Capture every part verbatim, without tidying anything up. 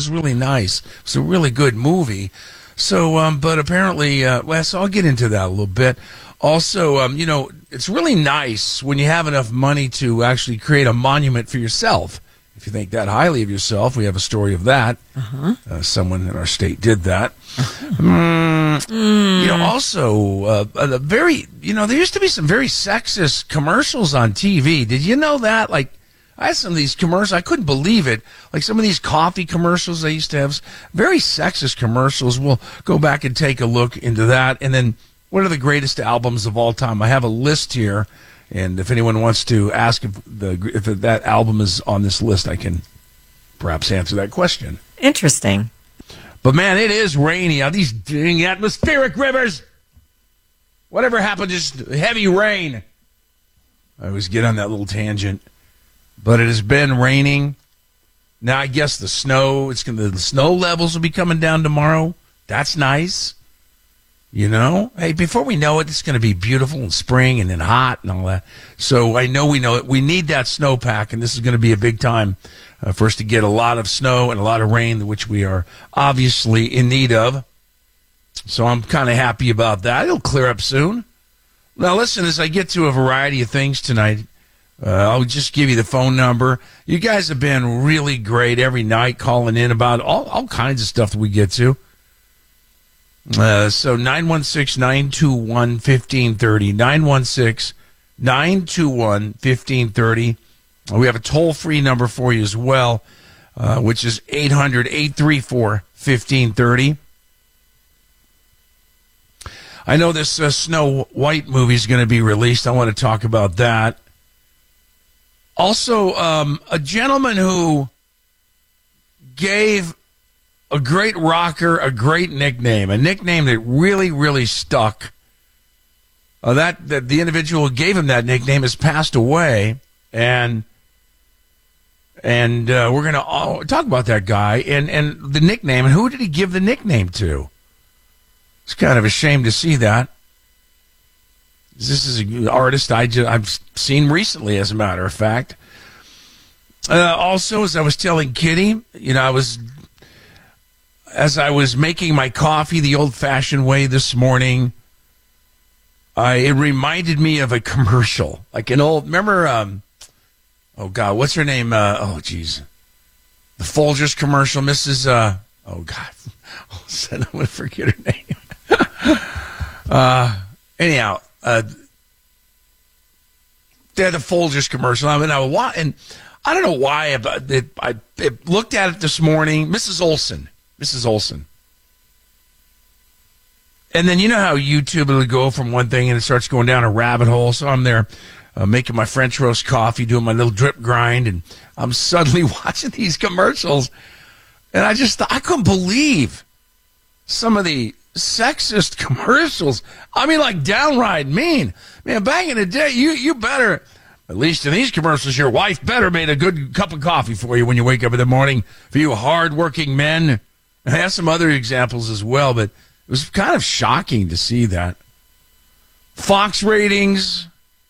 was really nice. It was a really good movie. So, um, but apparently, uh, well, so I'll get into that a little bit. Also, um, you know, it's really nice when you have enough money to actually create a monument for yourself. If you think that highly of yourself, we have a story of that. Uh-huh. Uh, someone in our state did that. Uh-huh. Mm, mm. You know, also, uh, a very, you know, there used to be some very sexist commercials on T V. Did you know that? Like, I had some of these commercials. I couldn't believe it. Like some of these coffee commercials they used to have, very sexist commercials. We'll go back and take a look into that. And then, what are the greatest albums of all time? I have a list here. And if anyone wants to ask if the if that album is on this list, I can perhaps answer that question. Interesting. But, man, it is rainy out. These dang atmospheric rivers. Whatever happened, just heavy rain. I always get on that little tangent. But it has been raining. Now, I guess the snow, it's gonna, the snow levels will be coming down tomorrow. That's nice. You know, hey, before we know it, it's going to be beautiful in spring and then hot and all that. So I know we know it. We need that snowpack, and this is going to be a big time uh, for us to get a lot of snow and a lot of rain, which we are obviously in need of. So I'm kind of happy about that. It'll clear up soon. Now, listen, as I get to a variety of things tonight, uh, I'll just give you the phone number. You guys have been really great every night calling in about all, all kinds of stuff that we get to. Uh, so nine one six, nine two one, one five three zero, nine one six, nine two one, one five three zero. We have a toll-free number for you as well, uh, which is eight hundred, eight three four, one five three zero. I know this uh, Snow White movie is going to be released. I want to talk about that. Also, um, a gentleman who gave a great rocker, a great nickname, a nickname that really, really stuck. Uh, that, that the individual who gave him that nickname has passed away, and and uh, we're going to talk about that guy and, and the nickname, and who did he give the nickname to? It's kind of a shame to see that. This is an artist I just, I've seen recently, as a matter of fact. Uh, also, as I was telling Kitty, you know, I was... As I was making my coffee the old-fashioned way this morning, uh, it reminded me of a commercial. Like an old, remember, um, oh, God, what's her name? Uh, oh, geez. The Folgers commercial, Missus Uh, oh, God. All of a sudden, I'm going to forget her name. uh, anyhow, uh, they're the Folgers commercial. I mean, I, and I don't know why, but it, I it looked at it this morning. Missus Olson. Missus Olson. And then you know how YouTube will go from one thing and it starts going down a rabbit hole. So I'm there uh, making my French roast coffee, doing my little drip grind, and I'm suddenly watching these commercials. And I just, I couldn't believe some of the sexist commercials. I mean, like downright mean. Man, back in the day, you, you better, at least in these commercials, your wife better made a good cup of coffee for you when you wake up in the morning. For you hardworking men. I have some other examples as well, but it was kind of shocking to see that. Fox ratings.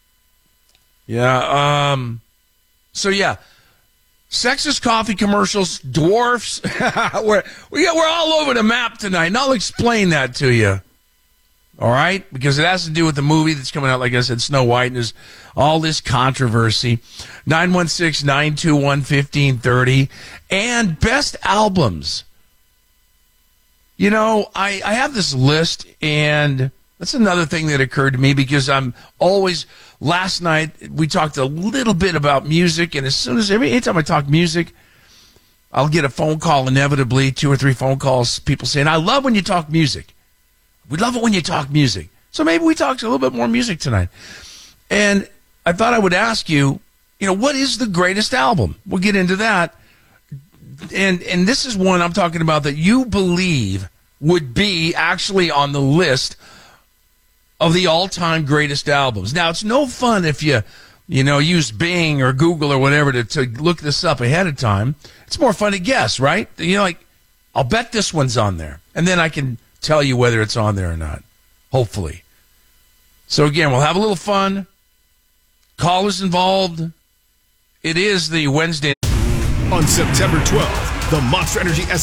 Yeah. Um, so, yeah. Sexist coffee commercials, dwarfs. we're, we got, we're all over the map tonight, and I'll explain that to you. All right? Because it has to do with the movie that's coming out, like I said, Snow White, and there's all this controversy. nine one six, nine two one, one five three zero. And best albums. You know, I, I have this list, and that's another thing that occurred to me because I'm always, last night we talked a little bit about music, and as soon as, every anytime I talk music, I'll get a phone call inevitably, two or three phone calls, people saying, I love when you talk music. We love it when you talk music. So maybe we talk a little bit more music tonight. And I thought I would ask you, you know, what is the greatest album? We'll get into that. And and this is one I'm talking about that you believe would be actually on the list of the all-time greatest albums. Now, it's no fun if you, you know, use Bing or Google or whatever to, to look this up ahead of time. It's more fun to guess, right? You know, like, I'll bet this one's on there. And then I can tell you whether it's on there or not, hopefully. So, again, we'll have a little fun. Callers involved. It is the Wednesday. On September twelfth, the Monster Energy S